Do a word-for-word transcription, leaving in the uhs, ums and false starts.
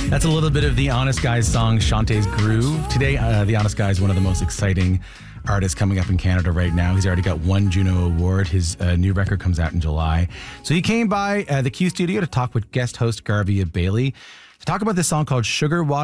That's a little bit of the Honest Guys song, Shantae's Groove. Today, uh, the Honest Guy is one of the most exciting artists coming up in Canada right now. He's already got one Juno Award. His uh, new record comes out in July. So he came by uh, the Q Studio to talk with guest host Garvia Bailey to talk about this song called Sugar Water.